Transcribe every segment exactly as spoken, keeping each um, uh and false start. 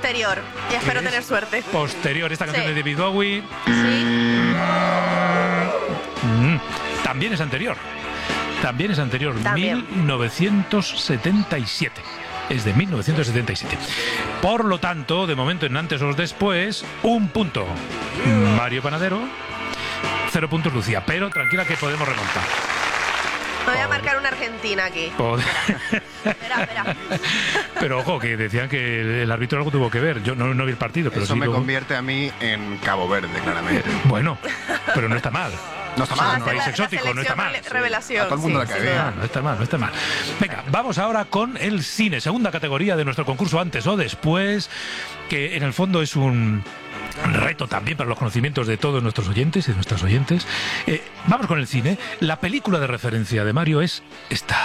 Posterior. Y espero tener suerte. Posterior. Esta canción Sí. de David Bowie. Sí. Mm, también es anterior. También es anterior. También. mil novecientos setenta y siete. Es de mil novecientos setenta y siete. Por lo tanto, de momento en antes o después, un punto Mario Panadero, cero puntos Lucía. Pero tranquila que podemos remontar. Me voy a marcar una Argentina aquí. Pod- Espera, espera. Pero ojo, que decían que el árbitro algo tuvo que ver. Yo no, no vi el partido, pero Eso sí me lo- convierte a mí en Cabo Verde, claramente. Bueno, pero no está mal. No está Ah, mal, un ¿no? país La- la exótico, no está mal. selección rele- Revelación. A todo el mundo sí, le cae sin bien. duda. No, no está mal, no está mal. Venga, vamos ahora con el cine, segunda categoría de nuestro concurso antes o después, que en el fondo es un reto también para los conocimientos de todos nuestros oyentes y de nuestras oyentes. Eh, vamos con el cine. La película de referencia de Mario es esta.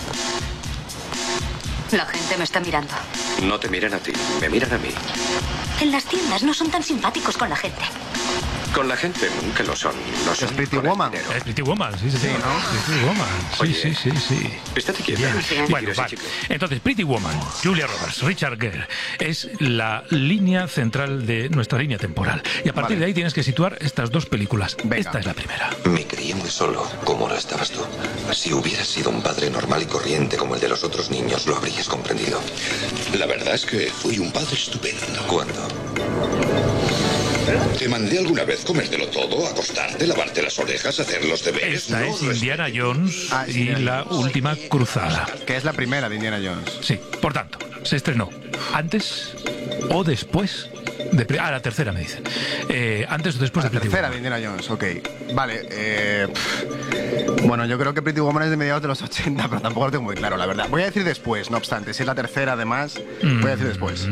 La gente me está mirando. No te miran a ti, me miran a mí. En las tiendas no son tan simpáticos con la gente. Con la gente nunca lo son. No son Es Pretty con el Woman. dinero. Es Pretty Woman, sí, sí, sí. Sí, ¿no? Pretty Woman, sí, Oye, sí, sí, sí. Estate quieta. Bien. ¿Qué Bueno, quieres, vale. chico? Entonces, Pretty Woman, Julia Roberts, Richard Gere, es la línea central de nuestra línea temporal. Y a partir Vale. de ahí tienes que situar estas dos películas. Venga. Esta es la primera. Me crié muy solo, como lo estabas tú. Si hubieras sido un padre normal y corriente como el de los otros niños, lo habrías comprendido. La verdad es que fui un padre estupendo. ¿Cuándo? Te mandé alguna vez comértelo todo, acostarte, lavarte las orejas, hacer los deberes. Esta No es lo Indiana Jones Ah, es y Indiana la última cruzada. Que es la primera de Indiana Jones. Sí, por tanto, se estrenó antes o después de... Pre- Ah, la tercera me dicen. Eh, antes o después La de Pretty tercera de Woman. Indiana Jones, ok. Vale, eh... pff. Bueno, yo creo que Pretty Woman es de mediados de los ochenta, pero tampoco lo tengo muy claro, la verdad. Voy a decir después, no obstante. Si es la tercera, además, voy a decir después.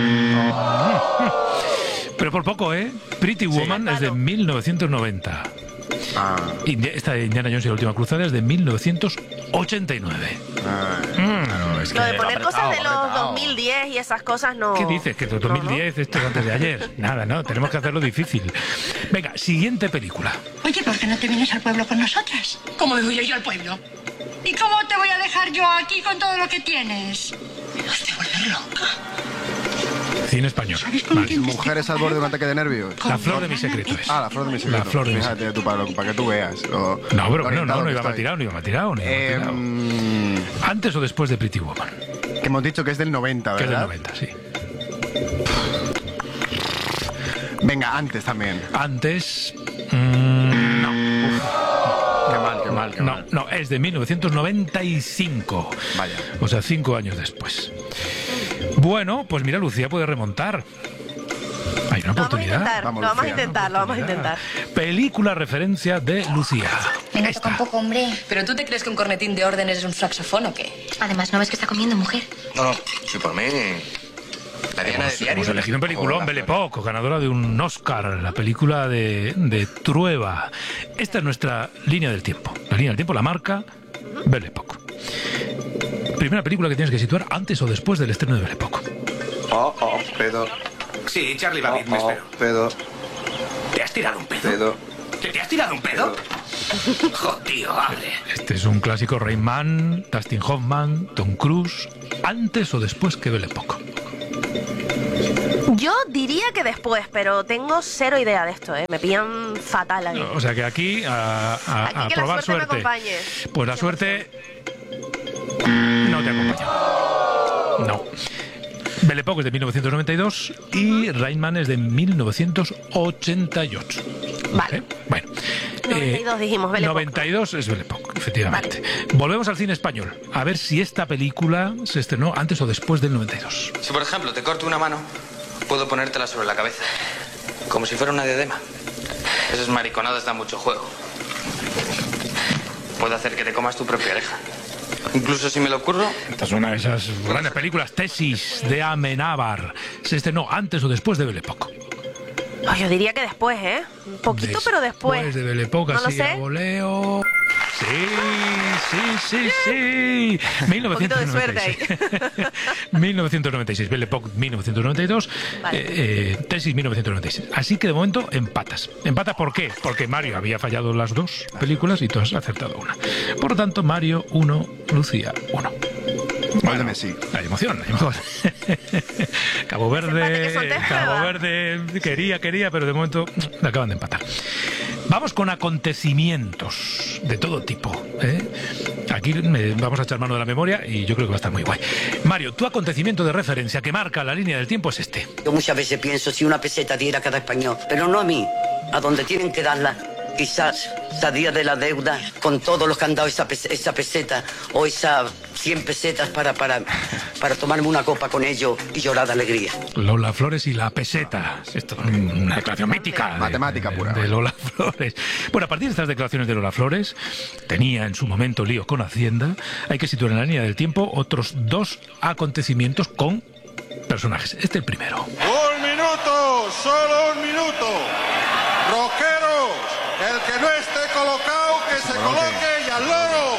Pero por poco, ¿eh? Pretty Woman es de mil novecientos noventa. Ah, Indi- Esta de Indiana Jones y la última cruzada es de mil novecientos ochenta y nueve. ah, Mm. claro, es que Lo de va poner apretado, cosas de los apretado. dos mil diez y esas cosas no... ¿Qué dices? Que de dos mil diez, esto es antes de ayer. Nada, no, tenemos que hacerlo difícil. Venga, siguiente película. Oye, ¿por qué no te vienes al pueblo con nosotras? ¿Cómo me voy a ir al pueblo? ¿Y cómo te voy a dejar yo aquí con todo lo que tienes? Me vas a volver loca. Cine español. ¿Sabes con Vale. quién te Mujeres al borde de un ataque de nervios. La flor de mi secreto es. Ah, la flor de mi secreto. La flor de mi Fíjate, tú, para, para que tú veas. lo- No, pero lo bueno, orientado no, no que iba mal estoy. tirado, no iba mal tirado, no iba mal Eh, tirado. mm, Antes o después de Pretty Woman, que hemos dicho que es del noventa, que es del ¿verdad? noventa, sí. Venga, antes también. Antes... mm, no. Qué mal, qué mal, qué No, mal. no, es de mil novecientos noventa y cinco. Vaya. O sea, cinco años después. Bueno, pues mira, Lucía puede remontar. Hay una Lo vamos a oportunidad. intentar, Vamos, lo vamos a Lucía, intentar, lo vamos a intentar. Película referencia de Lucía. Venga, Esta. toca un poco, hombre. ¿Pero tú te crees que un cornetín de órdenes es un saxofón o qué? Además, ¿no ves que está comiendo, mujer? No, no, si por mí... La Diana de Hemos, diario. hemos elegido un peliculón, Hola, Belle Époque, ganadora de un Oscar, la película de, de Trueba. Esta es nuestra línea del tiempo. La línea del tiempo la marca Belle Époque. Primera película que tienes que situar antes o después del estreno de Belle Époque. Oh, oh, pedo. Sí, Charlie Babbitt, me Oh, espero. pedo, ¿Te has tirado un pedo? pedo. ¿Te, te has tirado un pedo? Jo, tío, hable. Este es un clásico. Rayman, Dustin Hoffman, Tom Cruise. Antes o después que Belle Époque. Yo diría que después, pero tengo cero idea de esto, ¿eh? Me pillan fatal ahí. O sea que aquí a, a- Aquí a que la probar suerte me suerte. acompañe. Pues la suerte no te acompaña. No. Belle Époque es de mil novecientos noventa y dos y Rayman es de mil novecientos ochenta y ocho. Vale. Bueno. noventa y dos dijimos, Belle Époque. noventa y dos es Belle Époque, efectivamente. Volvemos al cine español. A ver si esta película se estrenó antes o después del noventa y dos. Si, por ejemplo, te corto una mano, puedo ponértela sobre la cabeza. Como si fuera una diadema. Esas mariconadas dan mucho juego. Puedo hacer que te comas tu propia oreja. Incluso si me lo ocurro... Esta es una de esas grandes películas, Tesis de Amenábar. ¿Se estrenó antes o después de Belle Époque? Oh, yo diría que después, ¿eh? Un poquito, pero después. Después de Belle Époque, No lo así a sé. voleo. Sí, sí, sí, sí. mil novecientos noventa y seis. Un poquito de suerte mil novecientos noventa y seis. Belle Époque mil novecientos noventa y dos. Vale. Eh, eh, Tesis mil novecientos noventa y seis. Así que de momento empatas. ¿Empatas por qué? Porque Mario había fallado las dos películas y tú has acertado una. Por lo tanto, Mario uno, Lucía uno. Gol de Messi. Hay emoción, hay emoción. Cabo Verde, Cabo Verde quería, quería, pero de momento acaban de empatar. Vamos con acontecimientos de todo tipo, ¿eh? Aquí me, vamos a echar mano de la memoria y yo creo que va a estar muy guay. Mario, tu acontecimiento de referencia que marca la línea del tiempo es este. Yo muchas veces pienso si una peseta diera a cada español, pero no a mí, a donde tienen que darla. Quizás salía de la deuda con todos los que han dado esa, esa peseta o esas cien pesetas para, para, para tomarme una copa con ellos y llorar de alegría. Lola Flores y la peseta. Esto es una declaración mítica. Matemática de, pura. De Lola Flores. Bueno, a partir de estas declaraciones de Lola Flores, tenía en su momento lío con Hacienda, hay que situar en la línea del tiempo otros dos acontecimientos con personajes. Este es el primero. Un minuto, solo un minuto. Rockeros, el que no esté colocado, que se coloque y al loro.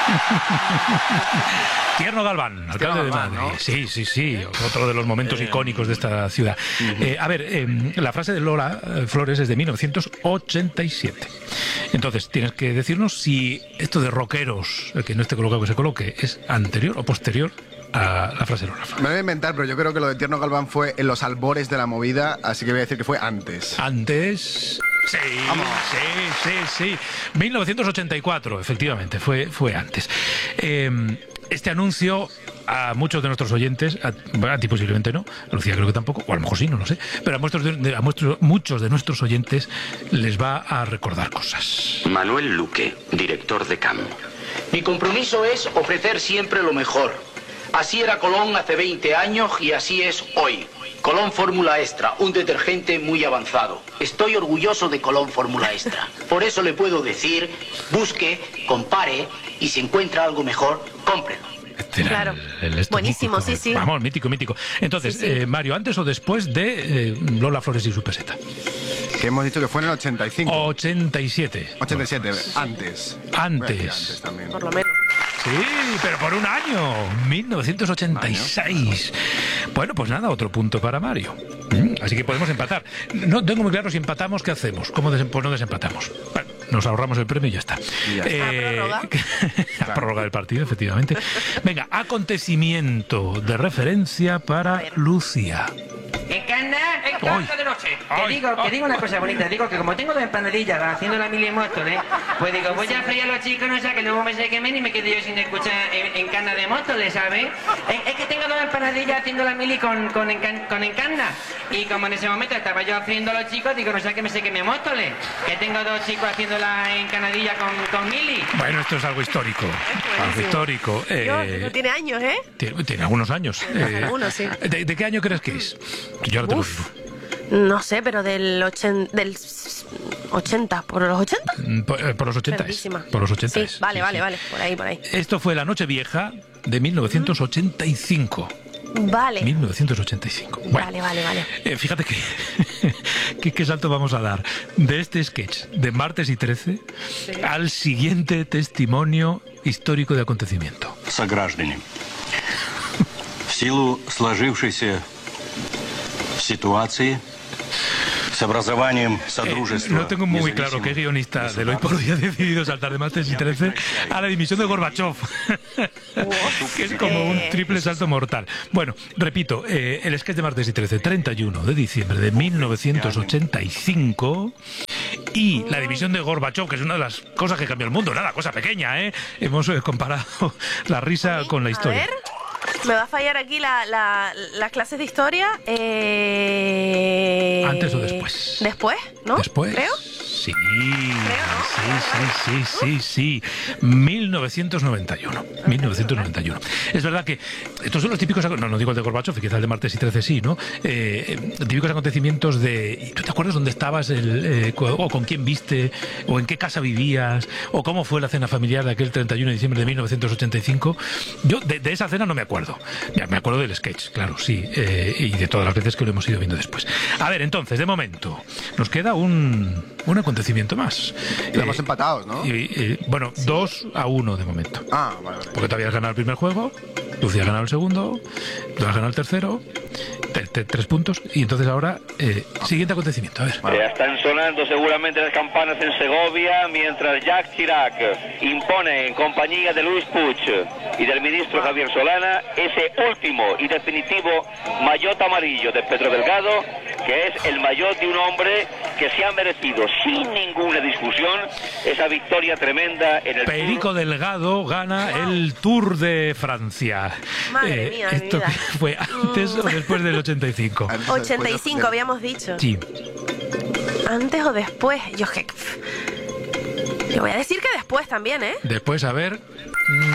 Tierno Galván, alcalde de Madrid. ¿No? Sí, sí, sí, otro de los momentos eh, icónicos de esta ciudad. Uh-huh. eh, a ver, eh, la frase de Lola Flores es de mil novecientos ochenta y siete. Entonces, tienes que decirnos si esto de rockeros, el que no esté colocado que se coloque, es anterior o posterior a la frase de Lola Flores. Me voy a inventar, pero yo creo que lo de Tierno Galván fue en los albores de la movida, así que voy a decir que fue antes. Antes... Sí, Vamos. sí, sí, sí. mil novecientos ochenta y cuatro, efectivamente, fue, fue antes. Eh, este anuncio a muchos de nuestros oyentes, a, a ti posiblemente no, a Lucía creo que tampoco, o a lo mejor sí, no lo sé, pero a, muchos de, a muchos, muchos de nuestros oyentes les va a recordar cosas. Manuel Luque, director de C A M. Mi compromiso es ofrecer siempre lo mejor. Así era Colón hace veinte años y así es hoy. Colón Fórmula Extra, un detergente muy avanzado. Estoy orgulloso de Colón Fórmula Extra. Por eso le puedo decir, busque, compare y si encuentra algo mejor, cómprelo. Este claro. El, el Buenísimo, mítico. sí, sí. Vamos, mítico, mítico. Entonces, sí, sí. Eh, Mario, ¿antes o después de eh, Lola Flores y su peseta? Que hemos dicho que fue en el ochenta y cinco. ochenta y siete. ochenta y siete, antes. Antes. antes también. Por lo menos. Sí, pero por un año, mil novecientos ochenta y seis. Bueno, pues nada, otro punto para Mario. Así que podemos empatar. No tengo muy claro si empatamos, ¿qué hacemos? ¿Cómo des pues no desempatamos? Bueno, nos ahorramos el premio y ya está. Y ya está. Eh, ¿A prórroga? a prórroga del partido, efectivamente. Venga, acontecimiento de referencia para Lucía. Encarna, encarna de noche. Te digo, te digo una cosa bonita, digo que como tengo dos empanadillas haciendo la mili Móstoles, pues digo, voy a freír a los chicos, no sé, que luego me se quemen y me quedo yo sin escuchar Encarna de Móstoles, ¿sabes? Es, es que tengo dos empanadillas haciendo la mili con, con, encan, con Encarna. Y como en ese momento estaba yo haciendo a los chicos, digo, no sé, que me se queme Móstoles. Que tengo dos chicos haciendo la encanadilla con, con mili. Bueno, esto es algo histórico. Es algo histórico. Eh, Dios, tiene años, ¿eh? Tiene, tiene algunos años. Eh, algunos, sí. ¿de, ¿De qué año crees que es? Yo ahora te lo digo. No sé, pero del, ochen, del ochenta, ¿por los ochenta? Por, por los ochenta es. Por los ochenta sí, es. Vale, sí, vale, sí. vale, por ahí, por ahí. Esto fue la Nochevieja de mil novecientos ochenta y cinco. Vale. mil novecientos ochenta y cinco. Bueno, vale, vale, vale. Eh, fíjate que, que qué salto vamos a dar de este sketch de Martes y trece sí. al siguiente testimonio histórico de acontecimiento. Сограждане, в силу сложившейся ситуации с образованием Содружества. Eh, no tengo muy claro qué guionista del Hoy por Hoy ha decidido saltar de Martes y trece a la dimisión de Gorbachov, que es como un triple salto mortal. Bueno, repito, eh, el sketch de Martes y trece, treinta y uno de diciembre de mil novecientos ochenta y cinco, y la dimisión de Gorbachov, que es una de las cosas que cambió el mundo, nada, cosa pequeña, ¿eh? Hemos eh, comparado la risa con la historia. A ver. Me va a fallar aquí la, la, las clases de historia. Eh... ¿Antes o después? ¿Después? ¿No? ¿Después? ¿Creo? Sí, ¿Creo, no? sí, sí, sí, sí, sí. mil novecientos noventa y uno. mil novecientos noventa y uno. Es verdad que estos son los típicos, no, no digo el de Gorbachov, quizá el de Martes y trece sí, ¿no? Eh, típicos acontecimientos de, ¿tú te acuerdas dónde estabas, el, eh, o con quién viste, o en qué casa vivías, o cómo fue la cena familiar de aquel treinta y uno de diciembre de mil novecientos ochenta y cinco? Yo de, de esa cena no me acuerdo. Me acuerdo del sketch, claro, sí, eh, y de todas las veces que lo hemos ido viendo después. A ver, entonces, de momento, nos queda un, un acontecimiento más. Estamos eh, empatados, ¿no? Y, y, bueno, sí. dos a uno de momento. Ah, vale, vale. Porque tú habías ganado el primer juego, Lucía ha ganado el segundo, tú has ganado el tercero. Te, te- tres puntos. Y entonces ahora, eh, siguiente acontecimiento, a ver. Ya están sonando seguramente las campanas en Segovia mientras Jacques Chirac impone en compañía de Luis Puig y del ministro Javier Solana ese último y definitivo maillot amarillo de Pedro Delgado, que es el maillot de un hombre que se ha merecido sin ninguna discusión esa victoria tremenda en el Perico Tour. Delgado gana el Tour de Francia. Madre mía de mi esto vida. que fue antes o después del ochenta y cinco. ochenta y cinco habíamos dicho. Sí. ¿Antes o después? Yo es que... Yo voy a decir que después también, ¿eh? Después, a ver. Mm,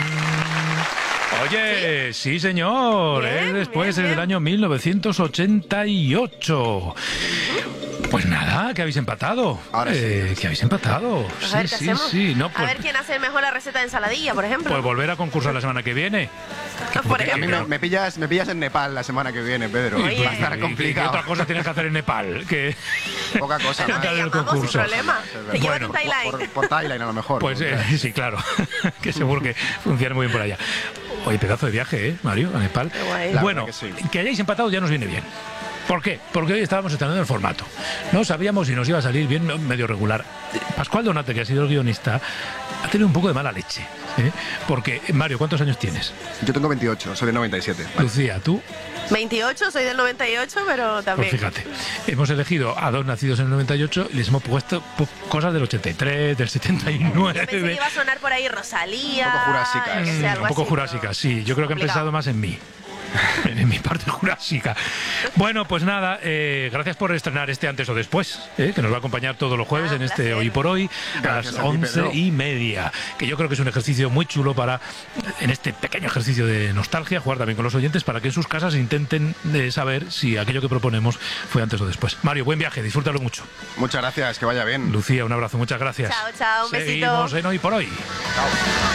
Oye, sí, señor. Bien, es después, bien, es del año mil novecientos ochenta y ocho. Pues nada, que habéis empatado. Ahora sí. Eh, que habéis empatado. Pues sí, a ver qué sí, hacemos. sí. No, A pues, ver quién hace mejor la receta de ensaladilla, por ejemplo. pues volver a concursar la semana que viene. Por A mí ejemplo. me, me pillas, me pillas en Nepal la semana que viene, Pedro. Oye. Va a estar ¿Y complicado. qué otra cosa tienes que hacer en Nepal? Que Poca cosa Pero más. te Ganar el llamamos sin concurso. problema. Te llevan Bueno, un Thailand. Por, por Thailand a lo mejor. Pues ¿no? eh, sí, claro. Que seguro que funciona muy bien por allá. Oye, pedazo de viaje, ¿eh, Mario? A Nepal. Qué guay. La Bueno, verdad que sí. que hayáis empatado ya nos viene bien. ¿Por qué? Porque hoy estábamos estrenando el formato. No sabíamos si nos iba a salir bien, no, medio regular. Pascual Donate, que ha sido el guionista, ha tenido un poco de mala leche. ¿eh? Porque, Mario, ¿cuántos años tienes? Yo tengo veintiocho, soy del noventa y siete. Lucía, ¿tú? veintiocho, soy del noventa y ocho, pero también. Pues fíjate, hemos elegido a dos nacidos en el noventa y ocho y les hemos puesto pu- cosas del ochenta y tres, del setenta y nueve. Pensé que iba a sonar por ahí Rosalía. Un poco jurásica, que ¿eh? sea Mm, algo un poco así, jurásica, ¿no? sí. Yo creo que han Complicado. pensado más en mí. En mi parte jurásica. Bueno, pues nada, eh, gracias por estrenar este antes o después, eh, que nos va a acompañar todos los jueves Ah, en este placer. Hoy por Hoy a Gracias las a ti, once Pedro. y media. Que yo creo que es un ejercicio muy chulo para, en este pequeño ejercicio de nostalgia, jugar también con los oyentes para que en sus casas intenten eh, saber si aquello que proponemos fue antes o después. Mario, buen viaje, disfrútalo mucho. Muchas gracias, que vaya bien. Lucía, un abrazo, muchas gracias. Chao, chao, un besito. Seguimos en Hoy por Hoy. Chao.